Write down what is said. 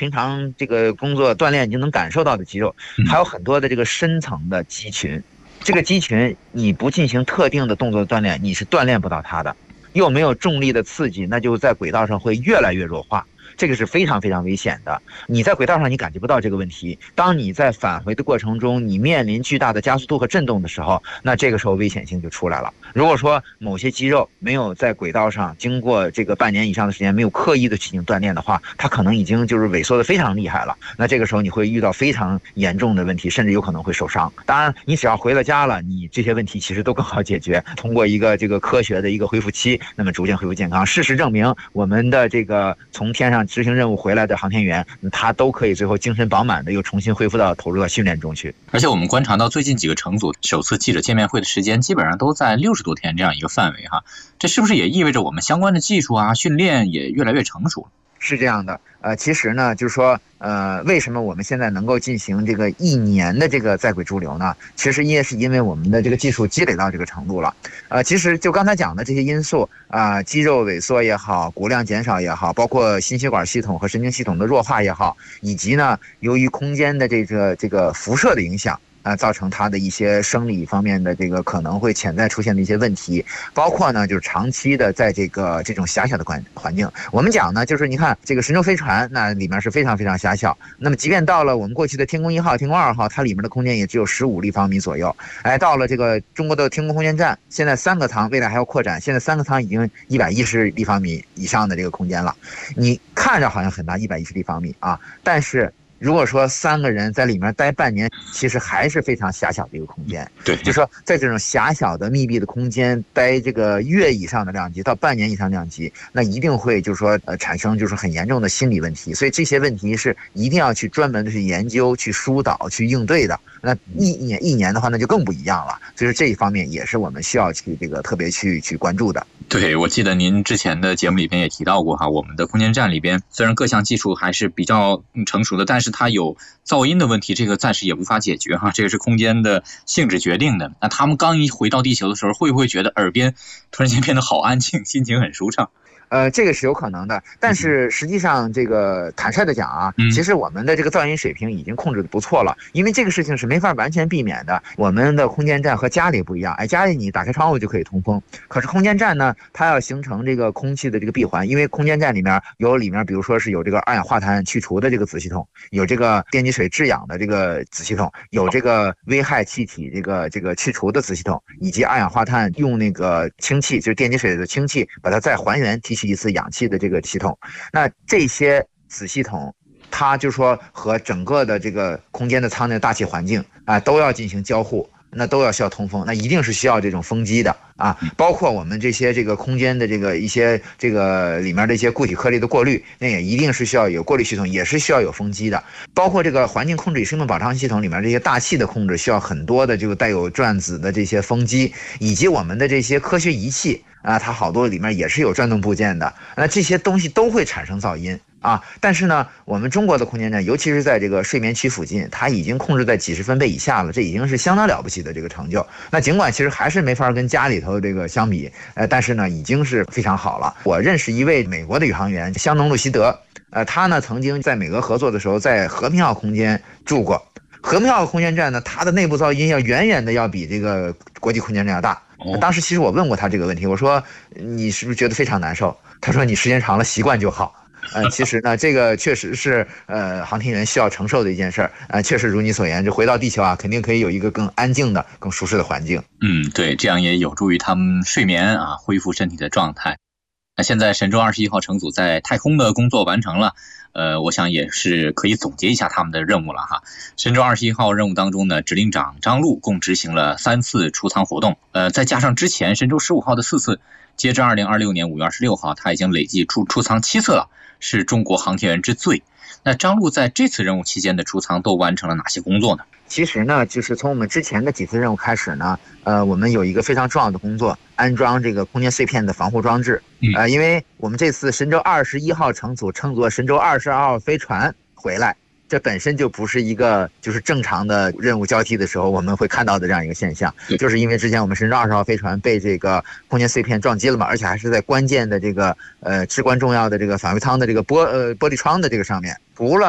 平常这个工作锻炼已经能感受到的肌肉，还有很多的这个深层的肌群。这个肌群你不进行特定的动作锻炼，你是锻炼不到它的。又没有重力的刺激，那就在轨道上会越来越弱化。这个是非常非常危险的。你在轨道上你感觉不到这个问题，当你在返回的过程中，你面临巨大的加速度和震动的时候，那这个时候危险性就出来了。如果说某些肌肉没有在轨道上经过这个半年以上的时间，没有刻意的进行锻炼的话，它可能已经就是萎缩的非常厉害了。那这个时候你会遇到非常严重的问题，甚至有可能会受伤。当然，你只要回了家了，你这些问题其实都更好解决。通过一个这个科学的一个恢复期，那么逐渐恢复健康。事实证明，我们的这个从天上执行任务回来的航天员，他都可以最后精神饱满的又重新恢复到投入到训练中去。 而且我们观察到最近几个乘组首次记者见面会的时间基本上都在60多天这样一个范围哈，这是不是也意味着我们相关的技术啊训练也越来越成熟了？ 是这样的，其实呢，就是说，为什么我们现在能够进行这个1年的这个在轨驻留呢？其实也是因为我们的这个技术积累到这个程度了。其实就刚才讲的这些因素肌肉萎缩也好，骨量减少也好，包括心血管系统和神经系统的弱化也好，以及呢，由于空间的这个辐射的影响。造成它的一些生理方面的这个可能会潜在出现的一些问题，包括呢就是长期的在这种狭小的环境。我们讲呢，就是你看这个神舟飞船，那里面是非常非常狭小。那么即便到了我们过去的天宫1号、天宫2号，它里面的空间也只有15立方米左右。到了这个中国的天宫空间站，现在3个舱，未来还要扩展，现在3个舱已经110立方米以上的这个空间了。你看着好像很大，110立方米啊，但是。如果说3个人在里面待半年，其实还是非常狭小的一个空间。 对， 就是说在这种狭小的密闭的空间待这个月以上的量级到半年以上量级，那一定会就是说产生就是很严重的心理问题。所以这些问题是一定要去专门的去研究、去疏导、去应对的。那一年的话，那就更不一样了。所以说这一方面也是我们需要去这个特别去关注的。 对，我记得您之前的节目里边也提到过哈，我们的空间站里边虽然各项技术还是比较成熟的，但是它有噪音的问题，这个暂时也无法解决哈，这个是空间的性质决定的。那他们刚一回到地球的时候，会不会觉得耳边突然间变得好安静，心情很舒畅？ 这个是有可能的，但是实际上这个坦率的讲啊，其实我们的这个噪音水平已经控制的不错了，因为这个事情是没法完全避免的。我们的空间站和家里不一样，家里你打开窗户就可以通风，可是空间站呢，它要形成这个空气的这个闭环，因为空间站里面比如说是有这个二氧化碳去除的这个子系统，有这个电解水制氧的这个子系统，有这个危害气体这个去除的子系统，以及二氧化碳用那个氢气，就是电解水的氢气把它再还原提取一次氧气的这个系统。那这些子系统它就说和整个的这个空间的舱内的大气环境都要进行交互，那都要需要通风，那一定是需要这种风机的包括我们这些这个空间的这个一些这个里面的一些固体颗粒的过滤，那也一定是需要有过滤系统，也是需要有风机的。包括这个环境控制与生命保障系统里面这些大气的控制，需要很多的这个带有转子的这些风机，以及我们的这些科学仪器它好多里面也是有转动部件的，那这些东西都会产生噪音但是呢，我们中国的空间站，尤其是在这个睡眠区附近，它已经控制在几十分贝以下了，这已经是相当了不起的这个成就。那尽管其实还是没法跟家里头这个相比，但是呢，已经是非常好了。我认识一位美国的宇航员香农·路西德，他呢曾经在美俄合作的时候，在和平号空间住过。和平号空间站呢，它的内部噪音远远的要比这个国际空间站要大。当时其实我问过他这个问题，我说你是不是觉得非常难受？他说你时间长了习惯就好。其实呢，这个确实是航天员需要承受的一件事确实如你所言，就回到地球肯定可以有一个更安静的、更舒适的环境。 对，这样也有助于他们睡眠恢复身体的状态。那现在神舟21号乘组在太空的工作完成了，我想也是可以总结一下他们的任务了哈。神舟21号任务当中呢，指令长张陆共执行了3次出舱活动，再加上之前神舟15号的4次，截至2026年5月26号，他已经累计出舱7次了，是中国航天员之最。那张陆在这次任务期间的出舱都完成了哪些工作呢？ 其实呢，就是从我们之前的几次任务开始呢，我们有一个非常重要的工作，安装这个空间碎片的防护装置。因为我们这次神舟21号乘组乘坐神舟22号飞船回来，这本身就不是一个就是正常的任务交替的时候我们会看到的这样一个现象，就是因为之前我们神舟20号飞船被这个空间碎片撞击了嘛，而且还是在关键的这个至关重要的这个返回舱的这个玻璃窗的这个上面，除了